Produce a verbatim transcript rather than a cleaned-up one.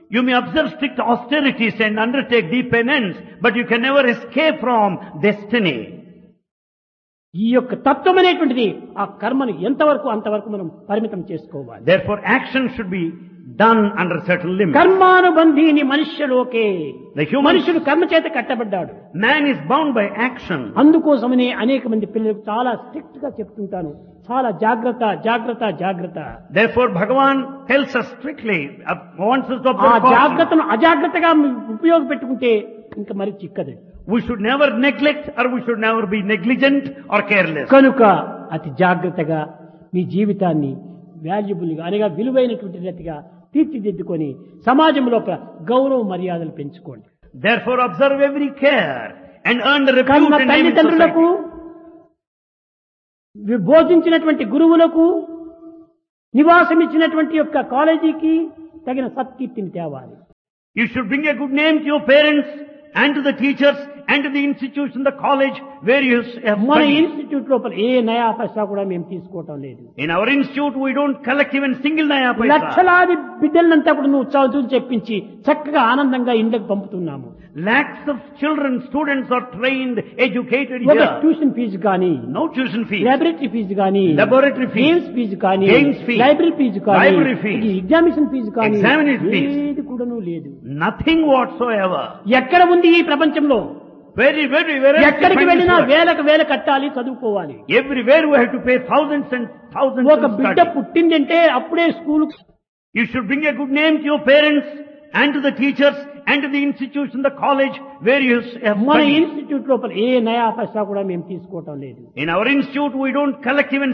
You may observe strict austerities and undertake deep penance, but you can never escape from destiny. ఈ యొక్క తత్వం అనేటువంటిది ఆ కర్మను ఎంతవరకు అంతవరకు మనం పరిమితం చేసుకోవాలి. Therefore, action should be done under certain limits. కర్మానుబంధీని మనుష్యలోకే. The human మనుషుడు కర్మ చేత కట్టబడ్డాడు. man is bound by action. అందుకోసమనే అనేక మంది పిల్లలకు చాలా స్ట్రిక్ట్ గా చెప్తుంటాను, చాలా జాగ్రత్త జాగ్రత్త జాగ్రత్త. Therefore, Bhagavan tells us strictly, uh, wants us to ఆ observe caution. జాగ్రత్తను అజాగ్రత్తగా ఉపయోగపెట్టుకుంటే ఇంకా మరి చిక్కదు. We should never neglect or we should never be negligent or careless. కనుక అతి జాగ్రత్తగా మీ జీవితాన్ని వాల్యుబుల్ గా అనగా విలువైనటువంటి రీతిగా తీర్చిదిద్దుకొని సమాజం లోపల గౌరవ మర్యాదలు పెంచుకోండి. Therefore, observe every care and earn the repute కన్న and name in తల్లిదండ్రులకు, society. బోధించినటువంటి గురువులకు, నివాసం ఇచ్చినటువంటి యొక్క కాలేజీకి తగిన సత్కీర్తిని తేవాలి. You should bring a good name to your parents and to the teachers and to the institution, the college where you have మన studied. ఇన్స్టిట్యూట్ లోపల ఏ నయా పైసా కూడా మేము తీసుకోవటం లేదు. In our institute, we don't collect even single naya paisa. లక్షలాది బిడ్డలంతా కూడా నువ్వు చదువులు చెప్పించి చక్కగా ఆనందంగా ఇంటికి పంపుతున్నాము. Lakhs of children, students are trained, educated ఒక here. ట్యూషన్ ఫీజు కానీ, No tuition fees. Laboratory fee కానీ, Laboratory fees. గేమ్స్ ఫీజు కానీ, Games fees. లైబ్రరీ ఫీజు కానీ, Library fees. ఎగ్జామినేషన్ ఫీజు కానీ Examination fees. ఏది కూడాను లేదు. Nothing whatsoever. ఎక్కడ ఉంది ఈ ప్రపంచంలో? Very, very, very. ఎక్కడికి వెళ్ళినా వేలకు వేల కట్టాలి, చదువుకోవాలి. Everywhere we have to pay thousands and thousands ఒక to బిడ్డ study. పుట్టిందంటే అప్పుడే school. You should bring a good name to your parents and to the teachers and to the institution, the college where you have మన studied. Institute లోపల ఏ నయా పైసా కూడా మేము తీసుకోవటం లేదు. In our institute, we don't collect even